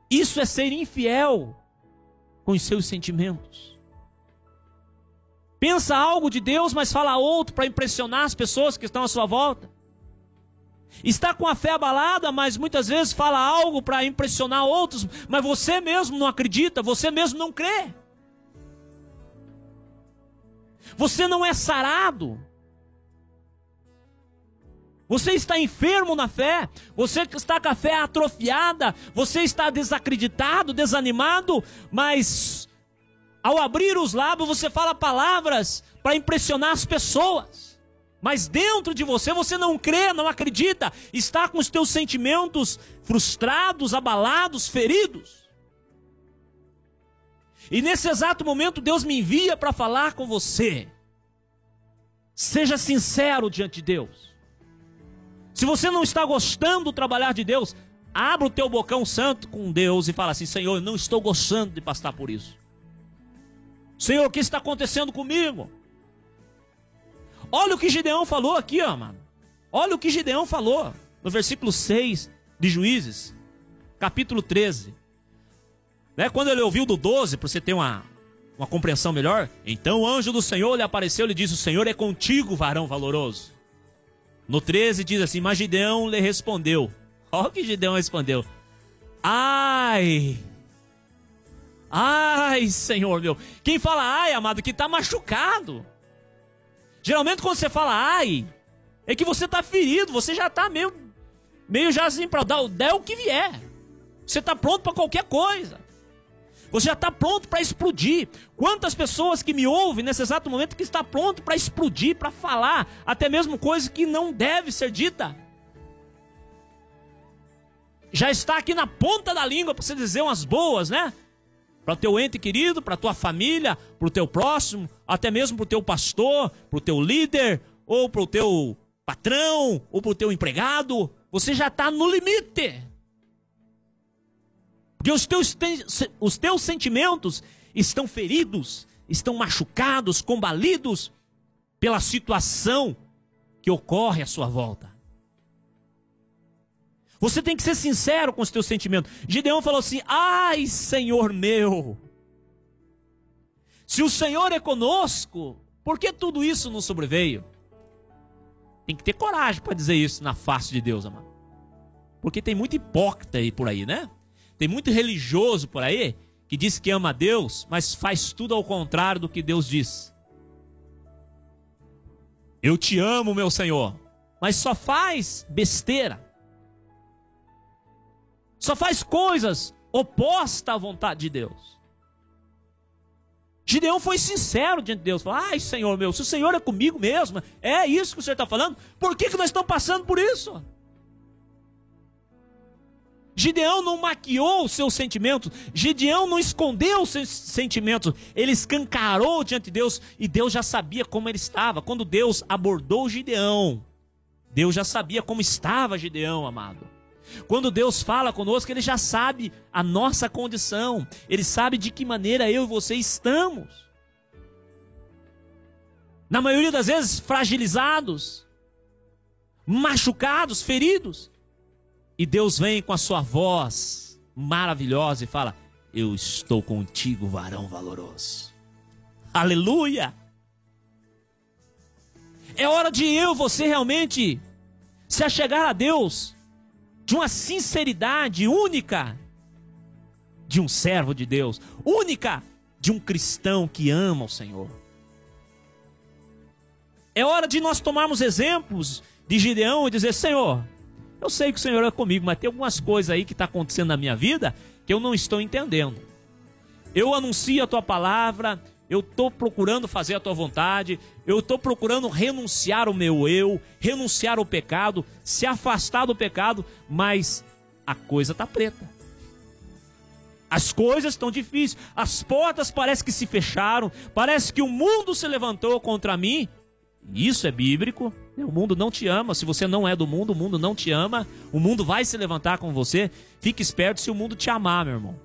Isso é ser infiel com os seus sentimentos. Pensa algo de Deus, mas fala outro para impressionar as pessoas que estão à sua volta. Está com a fé abalada, mas muitas vezes fala algo para impressionar outros, mas você mesmo não acredita, você mesmo não crê. Você não é sarado. Você está enfermo na fé, você está com a fé atrofiada, você está desacreditado, desanimado, mas ao abrir os lábios você fala palavras para impressionar as pessoas. Mas dentro de você, você não crê, não acredita, está com os teus sentimentos frustrados, abalados, feridos. E nesse exato momento Deus me envia para falar com você. Seja sincero diante de Deus. Se você não está gostando do trabalhar de Deus, abra o teu bocão santo com Deus e fala assim: Senhor, eu não estou gostando de passar por isso. Senhor, o que está acontecendo comigo? Olha o que Gideão falou aqui, ó, mano. Olha o que Gideão falou no versículo 6 de Juízes, capítulo 13. Né? Quando ele ouviu do 12, para você ter uma compreensão melhor. Então o anjo do Senhor lhe apareceu e lhe disse: o Senhor é contigo, varão valoroso. No 13 diz assim: mas Gideão lhe respondeu. Olha o que Gideão respondeu: ai, Senhor meu. Quem fala ai, amado, que está machucado. Geralmente quando você fala ai, é que você está ferido, você já está meio já assim para dar o que vier. Você está pronto para qualquer coisa. Você já está pronto para explodir. Quantas pessoas que me ouvem nesse exato momento que está pronto para explodir, para falar, até mesmo coisa que não deve ser dita. Já está aqui na ponta da língua para você dizer umas boas, né? Para o teu ente querido, para a tua família, para o teu próximo, até mesmo para o teu pastor, para o teu líder, ou para o teu patrão, ou para o teu empregado. Você já está no limite. Porque os teus sentimentos estão feridos, estão machucados, combalidos pela situação que ocorre à sua volta. Você tem que ser sincero com os teus sentimentos. Gideão falou assim: ai, Senhor meu, se o Senhor é conosco, por que tudo isso nos sobreveio? Tem que ter coragem para dizer isso na face de Deus, amado. Porque tem muito hipócrita aí por aí, né? Tem muito religioso por aí que diz que ama a Deus, mas faz tudo ao contrário do que Deus diz. Eu te amo, meu Senhor, mas só faz besteira. Só faz coisas opostas à vontade de Deus. Gideão foi sincero diante de Deus. Falou: ai, Senhor meu, se o Senhor é comigo mesmo, é isso que o Senhor está falando, por que nós estamos passando por isso? Gideão não maquiou os seus sentimentos. Gideão não escondeu os seus sentimentos. Ele escancarou diante de Deus. E Deus já sabia como ele estava. Quando Deus abordou Gideão, Deus já sabia como estava Gideão, amado. Quando Deus fala conosco, Ele já sabe a nossa condição. Ele sabe de que maneira eu e você estamos. Na maioria das vezes, fragilizados, machucados, feridos. E Deus vem com a sua voz maravilhosa e fala: eu estou contigo, varão valoroso. Aleluia! É hora de eu e você realmente se achegar a Deus de uma sinceridade única de um servo de Deus, única de um cristão que ama o Senhor. É hora de nós tomarmos exemplos de Gideão e dizer: Senhor, eu sei que o Senhor é comigo, mas tem algumas coisas aí que estão acontecendo na minha vida que eu não estou entendendo. Eu anuncio a tua palavra, eu estou procurando fazer a tua vontade, eu estou procurando renunciar ao meu eu, renunciar ao pecado, se afastar do pecado, mas a coisa está preta. As coisas estão difíceis, as portas parece que se fecharam, parece que o mundo se levantou contra mim. Isso é bíblico. O mundo não te ama. Se você não é do mundo, o mundo não te ama. O mundo vai se levantar com você. Fique esperto se o mundo te amar, meu irmão.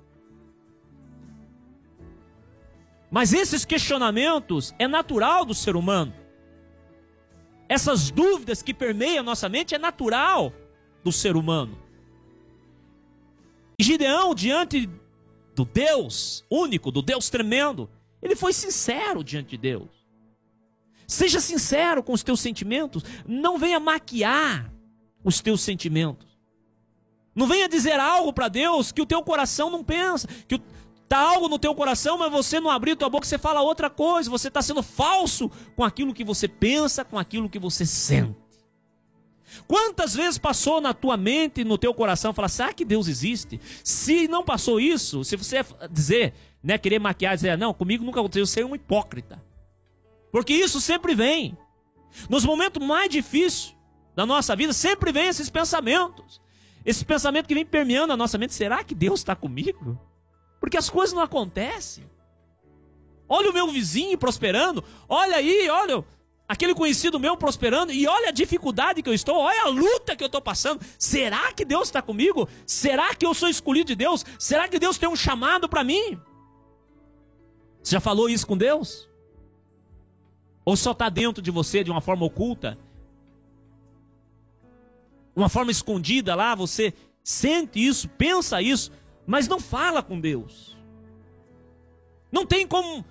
Mas esses questionamentos é natural do ser humano. Essas dúvidas que permeiam a nossa mente é natural do ser humano. E Gideão, diante do Deus único, do Deus tremendo, ele foi sincero diante de Deus. Seja sincero com os teus sentimentos. Não venha maquiar os teus sentimentos. Não venha dizer algo para Deus que o teu coração não pensa. Que está algo no teu coração, mas você não abriu tua boca, você fala outra coisa. Você está sendo falso com aquilo que você pensa, com aquilo que você sente. Quantas vezes passou na tua mente, no teu coração, falar, será que Deus existe? Se não passou isso, se você dizer, né, querer maquiar, dizer, não, comigo nunca aconteceu, você é um hipócrita. Porque isso sempre vem. Nos momentos mais difíceis da nossa vida, sempre vem esses pensamentos. Esse pensamento que vem permeando a nossa mente, será que Deus está comigo? Porque as coisas não acontecem. Olha o meu vizinho prosperando, olha aí, olha aquele conhecido meu prosperando, e olha a dificuldade que eu estou, olha a luta que eu estou passando. Será que Deus está comigo? Será que eu sou escolhido de Deus? Será que Deus tem um chamado para mim? Você já falou isso com Deus? Ou só está dentro de você de uma forma oculta? Uma forma escondida lá, você sente isso, pensa isso, mas não fala com Deus. Não tem como